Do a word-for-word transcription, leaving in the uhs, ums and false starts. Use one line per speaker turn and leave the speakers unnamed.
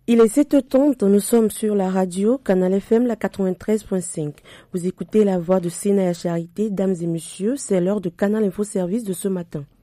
Il est sept heures trente, nous sommes sur la radio Canal F M, la quatre-vingt-treize point cinq. Vous écoutez la voix de Sénat Charité, dames et messieurs, c'est l'heure de Canal Info Service de ce matin.